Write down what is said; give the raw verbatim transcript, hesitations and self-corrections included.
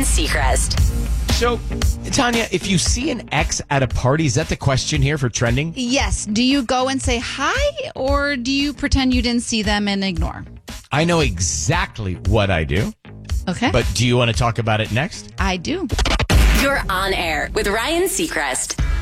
Seacrest. So, Tanya, if you see an ex at a party, is that the question here for trending? Yes. Do you go and say hi, or do you pretend you didn't see them and ignore? I know exactly what I do. Okay. But do you want to talk about it next? I do. You're on air with Ryan Seacrest.